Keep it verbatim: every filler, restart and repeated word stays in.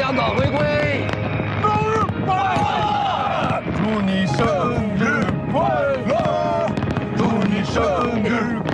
香港回归， 生日快乐！祝你生日快乐！祝你生日